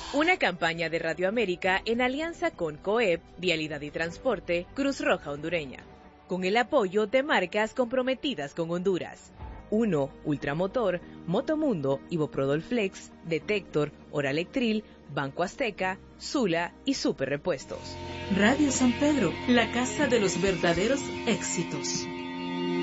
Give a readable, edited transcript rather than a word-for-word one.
Una campaña de Radio América en alianza con COEP, Vialidad y Transporte, Cruz Roja Hondureña, con el apoyo de marcas comprometidas con Honduras. 1. Ultramotor, Motomundo, Iboprodol Flex, Detector, Oralectril, Banco Azteca, Sula y Super Repuestos. Radio San Pedro, la casa de los verdaderos éxitos.